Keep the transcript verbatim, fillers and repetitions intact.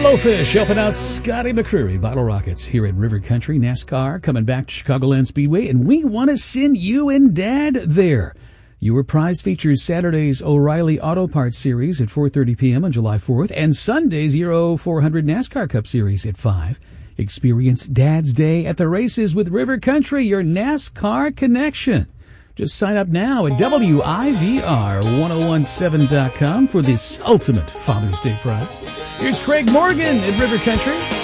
Blowfish helping out Scotty McCreery, Bottle Rockets, here at River Country NASCAR, coming back to Chicagoland Speedway, and we want to send you and Dad there. Your prize features Saturday's O'Reilly Auto Parts Series at four thirty p.m. on July fourth, and Sunday's Euro four hundred NASCAR Cup Series at five. Experience Dad's Day at the races with River Country, your NASCAR connection. Just sign up now at W I V R ten seventeen dot com for this ultimate Father's Day prize. Here's Craig Morgan at River Country.